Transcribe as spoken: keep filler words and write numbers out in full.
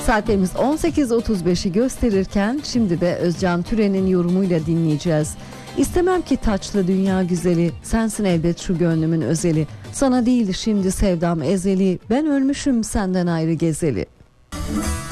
Saatlerimiz on sekiz otuz beşi gösterirken şimdi de Özcan Türen'in yorumuyla dinleyeceğiz. İstemem ki taçlı dünya güzeli, sensin elbet şu gönlümün özeli. Sana değil şimdi sevdam ezeli, ben ölmüşüm senden ayrı gezeli.